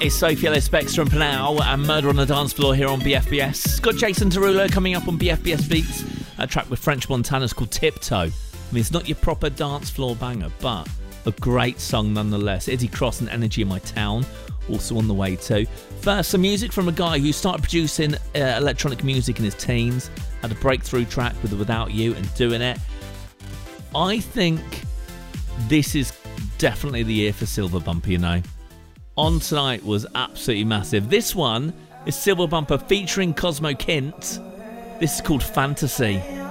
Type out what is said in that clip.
It's Sophie Ellis Bextor and Panal and Murder on the Dance Floor here on BFBS. Got Jason Derulo coming up on BFBS Beats. A track with French Montana's called Tiptoe. I mean, it's not your proper dance floor banger, but a great song nonetheless. Eddie Cross and Energy in My Town, also on the way too. First, some music from a guy who started producing electronic music in his teens. Had a breakthrough track with Without You and Doing It. I think this is definitely the year for Silver Bumper, you know. On Tonight was absolutely massive. This one is Silver Bumper featuring Cosmo Kint. This is called Fantasy.